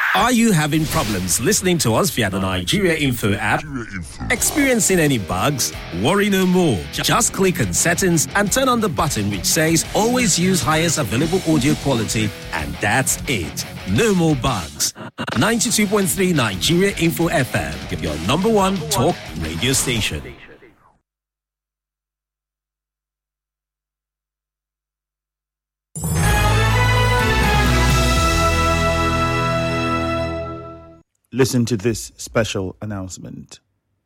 Are you having problems listening to us via the Nigeria Info app? Experiencing any bugs? Worry no more. Just click on settings and turn on the button which says always use highest available audio quality, and that's it. No more bugs. 92.3 Nigeria Info FM, your number one talk radio station. Listen to this special announcement.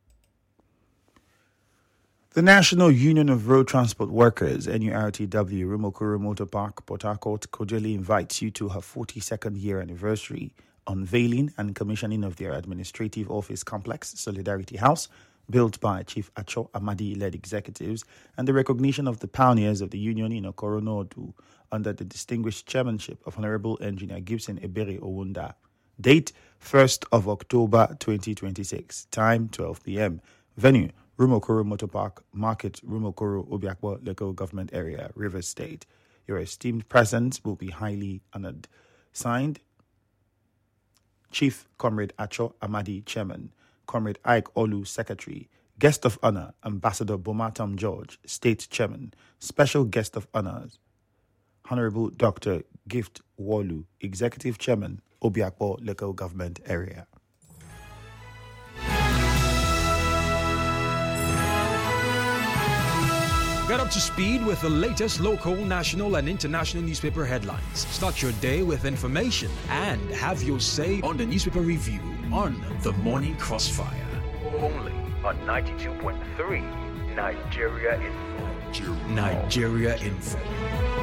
The National Union of Road Transport Workers, NURTW, Rumokoro Motor Park, Port Harcourt, cordially invites you to her 42nd year anniversary unveiling and commissioning of their administrative office complex, Solidarity House, built by Chief Acho Amadi-led executives, and the recognition of the pioneers of the union in Okoro Nordu under the distinguished chairmanship of Honorable Engineer Gibson Ebere Owunda. Date 1st of October 2026. Time 12 p.m. Venue Rumokoro Motor Park, Market, Rumokoro, Obiakwa Local Government Area, Rivers State. Your esteemed presence will be highly honored. Signed, Chief Comrade Acho Amadi, Chairman. Comrade Ike Olu, Secretary. Guest of Honor, Ambassador Bomatam George, State Chairman. Special Guest of Honors, Honorable Dr. Gift Walu, Executive Chairman, Obiakpo Local Government Area. Get up to speed with the latest local, national, and international newspaper headlines. Start your day with information and have your say on the newspaper review on The Morning Crossfire. Only on 92.3 Nigeria Info. Nigeria Info.